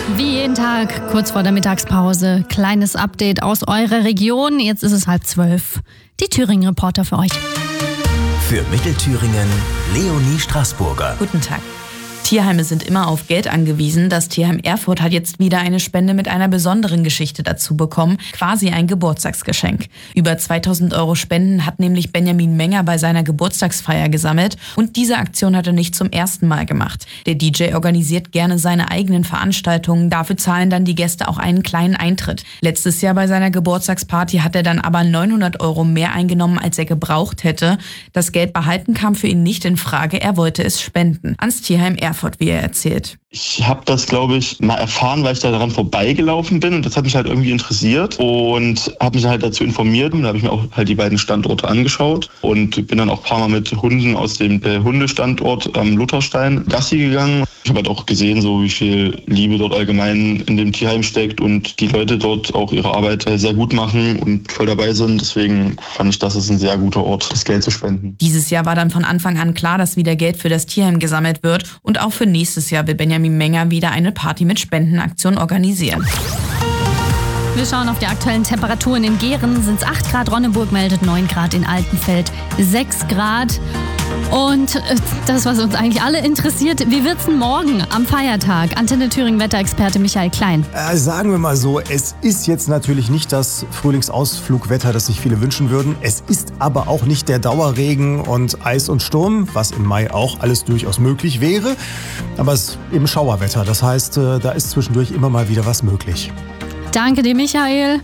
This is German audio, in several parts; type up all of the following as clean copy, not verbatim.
Wie jeden Tag, kurz vor der Mittagspause, kleines Update aus eurer Region. Jetzt ist es 11:30. Die Thüringen-Reporter für euch. Für Mittelthüringen, Leonie Straßburger. Guten Tag. Tierheime sind immer auf Geld angewiesen. Das Tierheim Erfurt hat jetzt wieder eine Spende mit einer besonderen Geschichte dazu bekommen. Quasi ein Geburtstagsgeschenk. Über 2.000 € Spenden hat nämlich Benjamin Menger bei seiner Geburtstagsfeier gesammelt. Und diese Aktion hat er nicht zum ersten Mal gemacht. Der DJ organisiert gerne seine eigenen Veranstaltungen. Dafür zahlen dann die Gäste auch einen kleinen Eintritt. Letztes Jahr bei seiner Geburtstagsparty hat er dann aber 900 € mehr eingenommen, als er gebraucht hätte. Das Geld behalten kam für ihn nicht in Frage. Er wollte es spenden. Ans Tierheim Erfurt, wie er erzählt. Ich habe das, glaube ich, mal erfahren, weil ich da daran vorbeigelaufen bin und das hat mich halt irgendwie interessiert und habe mich halt dazu informiert und da habe ich mir auch halt die beiden Standorte angeschaut und bin dann auch ein paar Mal mit Hunden aus dem Hundestandort am Lutherstein Gassi gegangen. Ich habe halt auch gesehen, so wie viel Liebe dort allgemein in dem Tierheim steckt und die Leute dort auch ihre Arbeit sehr gut machen und voll dabei sind. Deswegen fand ich, das ist ein sehr guter Ort, das Geld zu spenden. Dieses Jahr war dann von Anfang an klar, dass wieder Geld für das Tierheim gesammelt wird und auch für nächstes Jahr will Benjamin Menger wieder eine Party mit Spendenaktion organisieren. Wir schauen auf die aktuellen Temperaturen. In Gehren sind es 8 Grad, Ronneburg meldet 9 Grad, in Altenfeld 6 Grad. Und das, was uns eigentlich alle interessiert, wie wird's denn morgen am Feiertag? Antenne Thüringen Wetterexperte Michael Klein. Sagen wir mal so, es ist jetzt natürlich nicht das Frühlingsausflugwetter, das sich viele wünschen würden. Es ist aber auch nicht der Dauerregen und Eis und Sturm, was im Mai auch alles durchaus möglich wäre. Aber es ist eben Schauerwetter, das heißt, da ist zwischendurch immer mal wieder was möglich. Danke dir, Michael.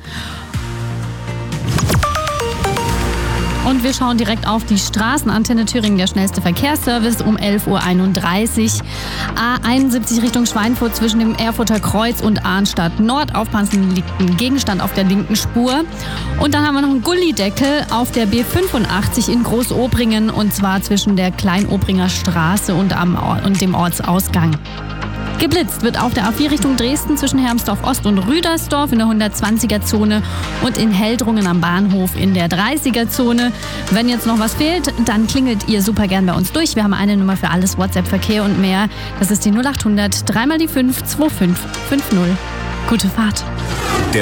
Und wir schauen direkt auf die Straßen. Antenne Thüringen, der schnellste Verkehrsservice um 11:31 Uhr. A71 Richtung Schweinfurt zwischen dem Erfurter Kreuz und Arnstadt Nord. Aufpassen, liegt ein Gegenstand auf der linken Spur. Und dann haben wir noch einen Gullideckel auf der B85 in Großobringen und zwar zwischen der Kleinobringer Straße und dem Ortsausgang. Geblitzt wird auf der A4 Richtung Dresden zwischen Hermsdorf Ost und Rüdersdorf in der 120er-Zone und in Heldrungen am Bahnhof in der 30er-Zone. Wenn jetzt noch was fehlt, dann klingelt ihr super gern bei uns durch. Wir haben eine Nummer für alles, WhatsApp-Verkehr und mehr. Das ist die 0800 3 mal die 5 2550. Gute Fahrt. Der